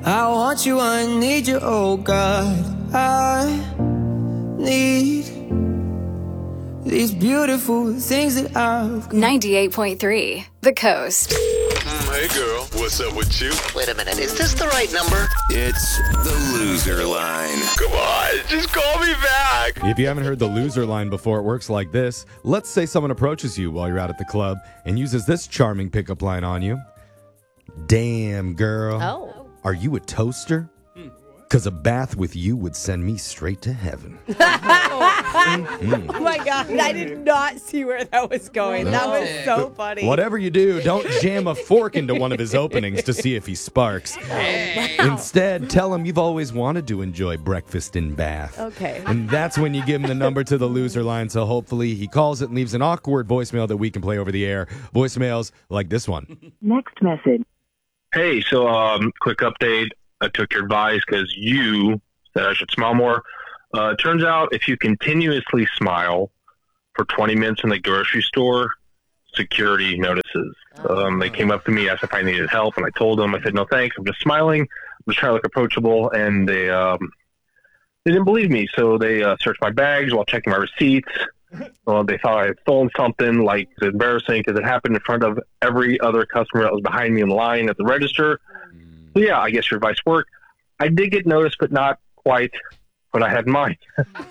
I want you, I need you, oh God. I need these beautiful things that I've got. 98.3 The Coast. Hey girl, what's up with you? Wait a minute, is this the right number? It's the loser line. Come on, just call me back. If you haven't heard the loser line before, it works like this. Let's say someone approaches you while you're out at the club and uses this charming pickup line on you. Damn, girl. Oh. Are you a toaster? Because a bath with you would send me straight to heaven. Oh my God, I did not see where that was going. That was so funny. Whatever you do, don't jam a fork into one of his openings to see if he sparks. Instead, tell him you've always wanted to enjoy breakfast in bath. Okay. And that's when you give him the number to the loser line, so hopefully he calls it and leaves an awkward voicemail that we can play over the air. Voicemails like this one. Next message. Hey, so quick update. I took your advice because you said I should smile more. Turns out if you continuously smile for 20 minutes in the grocery store, security notices. They came up to me, asked if I needed help, and I told them, I said, no thanks, I'm just smiling. I'm just trying to look approachable, and they didn't believe me. So they searched my bags while checking my receipts. They thought I had stolen something, like it's embarrassing because it happened in front of every other customer that was behind me in line at the register. So yeah, I guess your advice worked. I did get noticed, but not quite what I had in mind.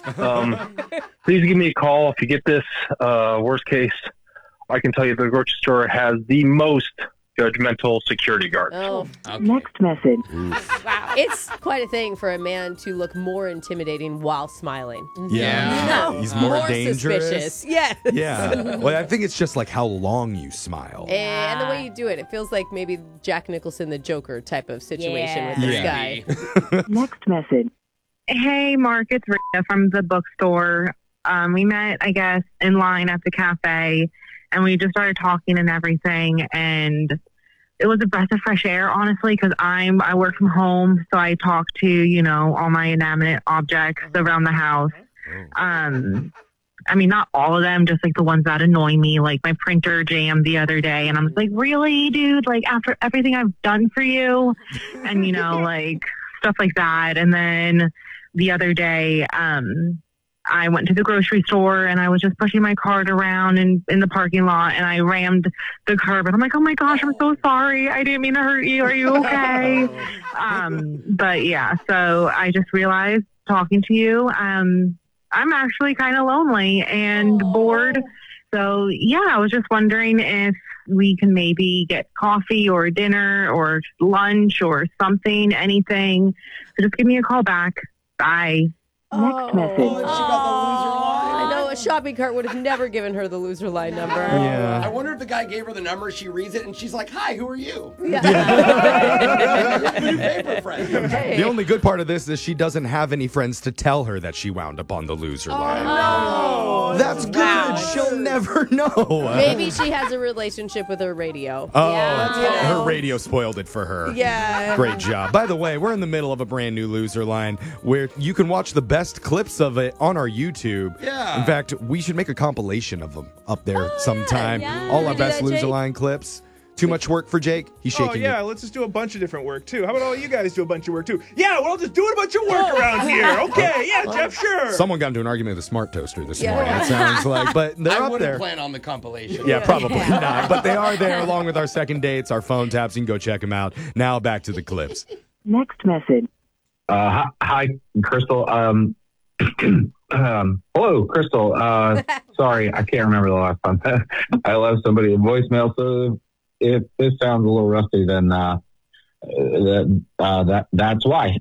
Please give me a call if you get this. Worst case, I can tell you the grocery store has the most judgmental security guards. Oh. Okay. Next message. Wow. It's quite a thing for a man to look more intimidating while smiling. Yeah. He's more dangerous. Suspicious. Yes. Yeah. Well, I think it's just like how long you smile. And the way you do it, it feels like maybe Jack Nicholson, the Joker type of situation with this guy. Next message. Hey, Mark, it's Rita from the bookstore. We met, I guess, in line at the cafe, and we just started talking and everything, and it was a breath of fresh air, honestly, because I work from home, so I talk to, all my inanimate objects around the house. I mean, not all of them, just like the ones that annoy me, like my printer jammed the other day, and I'm just like, really, dude? Like, after everything I've done for you? And, like, stuff like that. And then the other day, I went to the grocery store and I was just pushing my cart around in the parking lot, and I rammed the curb, and I'm like, oh my gosh, I'm so sorry. I didn't mean to hurt you. Are you okay? But yeah, so I just realized talking to you, I'm actually kind of lonely and bored. So yeah, I was just wondering if we can maybe get coffee or dinner or lunch or something, anything. So just give me a call back. Bye. Next message. She got the loser line. I know a shopping cart would have never given her the loser line number. Yeah. I wonder if the guy gave her the number, she reads it, and she's like, hi, who are you? Yeah. New paper friend. Hey. The only good part of this is she doesn't have any friends to tell her that she wound up on the loser line. No. That's good. Wow. She'll never know. Maybe she has a relationship with her radio. Her radio spoiled it for her. Yeah. Great job. By the way, we're in the middle of a brand new loser line where you can watch the best clips of it on our YouTube. Yeah. In fact, we should make a compilation of them up there sometime. yeah. All Can our we do best that, loser Jake? line clips. Too much work for Jake? He's shaking. Oh, yeah, let's just do a bunch of different work, too. How about all you guys do a bunch of work, too? Yeah, we're all just doing a bunch of work around here. Okay, yeah, Jeff, sure. Someone got into an argument with a smart toaster this Yeah. morning, it sounds like. But they're I up wouldn't there. plan on the compilation. Yeah, probably not. But they are there along with our second dates, our phone taps. You can go check them out. Now back to the clips. Next message. Hi, Crystal. Hello, Crystal. Sorry, I can't remember the last time I left somebody a voicemail. So if this sounds a little rusty, then that's why.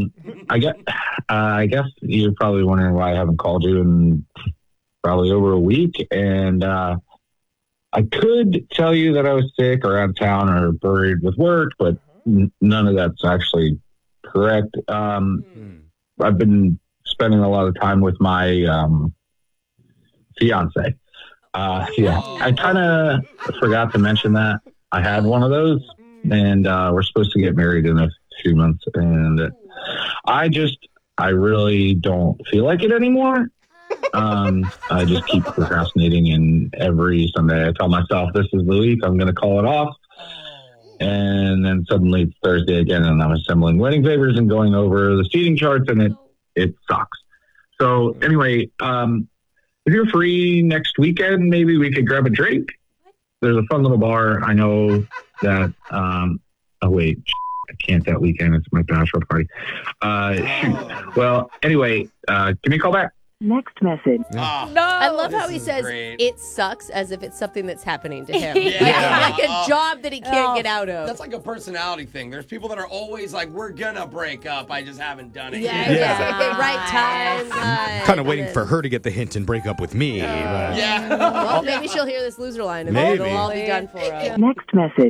I guess you're probably wondering why I haven't called you in probably over a week. And I could tell you that I was sick or out of town or buried with work, but none of that's actually correct. I've been spending a lot of time with my fiance. I kind of forgot to mention that I had one of those, and we're supposed to get married in a few months, and I really don't feel like it anymore. I just keep procrastinating, and every Sunday I tell myself, this is the week, I'm going to call it off. And then suddenly it's Thursday again, and I'm assembling wedding favors and going over the seating charts, and it sucks. So anyway, if you're free next weekend, maybe we could grab a drink. There's a fun little bar. I know that. Oh wait, I can't that weekend. It's my bachelor party. Shoot. Well, anyway, give me a call back. Next message. No. I love how he is says great. it sucks as if it's something that's happening to him. Yeah. Like a job that he can't get out of. That's like a personality thing. There's people that are always like, we're gonna break up. I just haven't done it Yeah, yet. yeah. Right time. Kind of waiting for her to get the hint and break up with me. but- Yeah. Well, maybe she'll hear this loser line and Maybe. it'll all be done for us. Next message.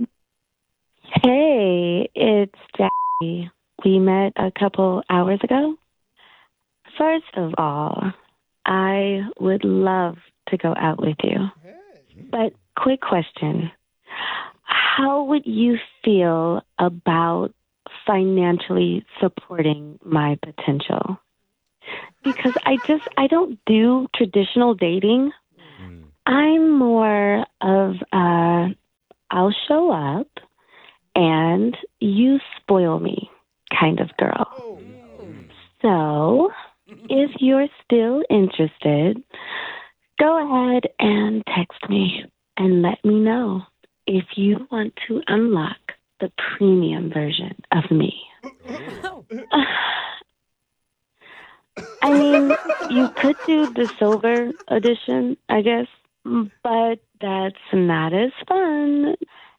Hey, it's Jackie. We met a couple hours ago. First of all, I would love to go out with you. But quick question. How would you feel about financially supporting my potential? Because I don't do traditional dating. I'm more of I'll show up and you spoil me kind of girl. So, if you're still interested, go ahead and text me and let me know if you want to unlock the premium version of me. I mean, you could do the silver edition, I guess, but that's not as fun.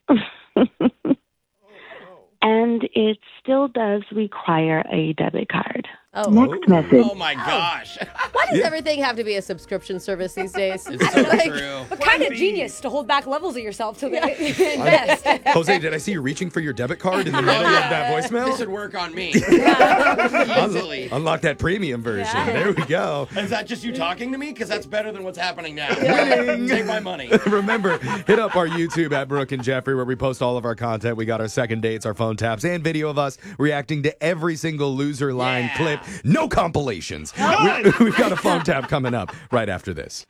And it still does require a debit card. Oh. Next message. Oh my gosh. Why does everything have to be a subscription service these days? It's so true. But kind of genius to hold back levels of yourself till they invest. Jose, did I see you reaching for your debit card in the middle of that voicemail? This would work on me. Easily. Unlock that premium version. Yeah. There we go. Is that just you talking to me? Because that's better than what's happening now. Take my money. Remember, hit up our YouTube at Brooke and Jeffrey where we post all of our content. We got our second dates, our phone taps, and video of us reacting to every single loser line clip. No compilations. We've got a phone tap coming up right after this.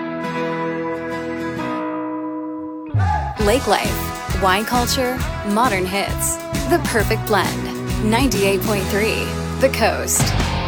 Lake Life, wine culture, modern hits. The perfect blend. 98.3 The Coast.